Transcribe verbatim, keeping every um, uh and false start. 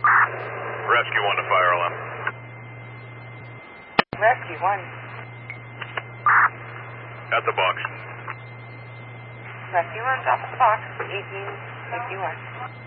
Rescue one to fire alarm. Rescue one. At the box. Rescue one's off at the box. eighteen fifty-one.